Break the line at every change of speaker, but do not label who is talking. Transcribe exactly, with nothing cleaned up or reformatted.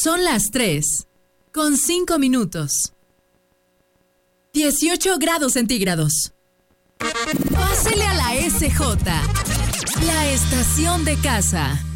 Son las tres, con cinco minutos. dieciocho grados centígrados. Pásele a la S J, la estación de casa.